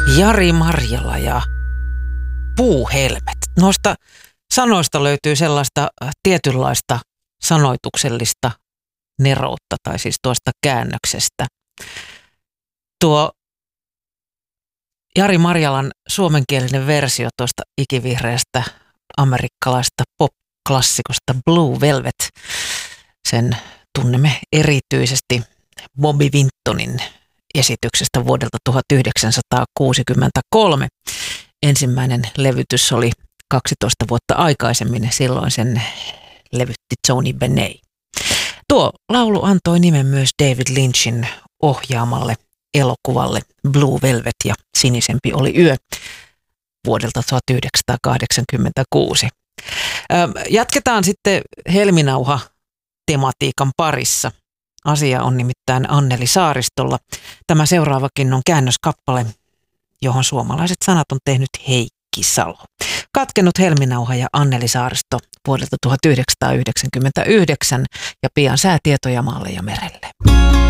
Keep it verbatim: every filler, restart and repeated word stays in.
Jari Marjala ja puuhelmet. Noista sanoista löytyy sellaista tietynlaista sanoituksellista neroutta, tai siis tuosta käännöksestä. Tuo Jari Marjalan suomenkielinen versio tuosta ikivihreästä amerikkalaista pop-klassikosta Blue Velvet, sen tunnemme erityisesti Bobby Vintonin esityksestä vuodelta tuhatyhdeksänsataakuusikymmentäkolme. Ensimmäinen levytys oli kaksitoista vuotta aikaisemmin, silloin sen levytti Tony Bennett. Tuo laulu antoi nimen myös David Lynchin ohjaamalle elokuvalle Blue Velvet ja sinisempi oli yö vuodelta tuhatyhdeksänsataakahdeksankymmentäkuusi. Jatketaan sitten helminauha-tematiikan parissa. Asia on nimittäin Anneli Saaristolla. Tämä seuraavakin on käännöskappale, johon suomalaiset sanat on tehnyt Heikki Salo. Katkenut helminauha ja Anneli Saaristo vuodelta tuhatyhdeksänsataayhdeksänkymmentäyhdeksän ja pian säätietoja maalle ja merelle.